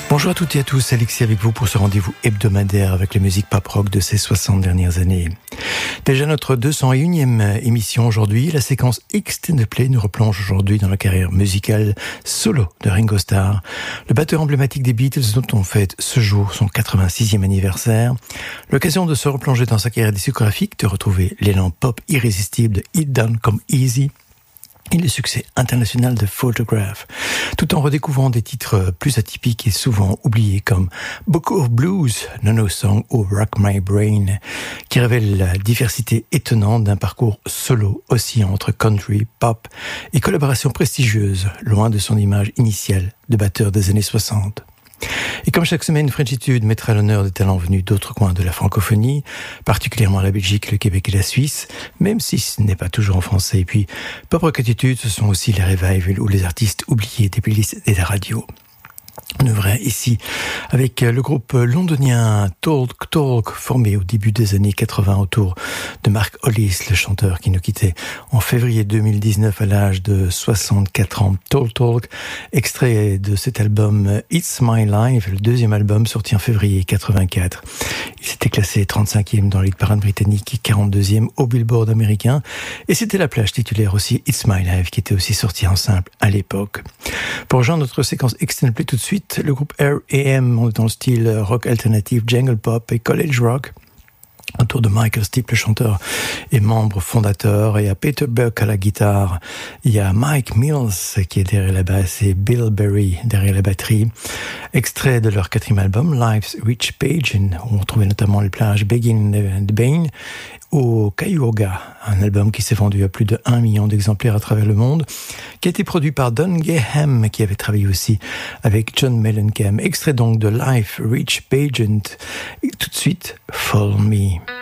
Bonjour à toutes et à tous, Alexis avec vous pour ce rendez-vous hebdomadaire avec les musiques pop-rock de ces 60 dernières années. Déjà notre 201e émission aujourd'hui, la séquence Extended Play nous replonge aujourd'hui dans la carrière musicale solo de Ringo Starr, le batteur emblématique des Beatles dont on fête ce jour son 86e anniversaire. L'occasion de se replonger dans sa carrière discographique, de retrouver l'élan pop irrésistible de It Don't Come Easy, et le succès international de Photograph, tout en redécouvrant des titres plus atypiques et souvent oubliés comme Book of Blues, Nono Song ou Rock My Brain, qui révèlent la diversité étonnante d'un parcours solo oscillant entre country, pop et collaborations prestigieuses, loin de son image initiale de batteur des années 60. Et comme chaque semaine, Frenchitude mettra à l'honneur des talents venus d'autres coins de la francophonie, particulièrement la Belgique, le Québec et la Suisse, même si ce n'est pas toujours en français. Et puis, Pop Rock Attitude, ce sont aussi les revivals ou les artistes oubliés des playlists et des radios. On œuvrait ici avec le groupe londonien Talk Talk, formé au début des années 80 autour de Mark Hollis, le chanteur qui nous quittait en février 2019 à l'âge de 64 ans. Talk Talk, extrait de cet album It's My Life, le deuxième album sorti en février 84. Il s'était classé 35e dans les parades britanniques et 42e au Billboard américain. Et c'était la plage titulaire aussi It's My Life qui était aussi sorti en simple à l'époque. Pour rejoindre notre séquence Extended Play tout de suite, le groupe R.A.M. dans le style rock alternatif, jungle pop et college rock, autour de Michael Stipe, le chanteur et membre fondateur, et à Peter Buck à la guitare. Il y a Mike Mills qui est derrière la basse et Bill Berry derrière la batterie. Extrait de leur 4e album, Life's Rich Pageant, où on trouvait notamment les plages Begin and Bane, au Cayuga, un album qui s'est vendu à plus de 1 million d'exemplaires à travers le monde, qui a été produit par Don Gaham, qui avait travaillé aussi avec John Mellencamp. Extrait donc de Life Rich Pageant. Et tout de suite, Follow Me.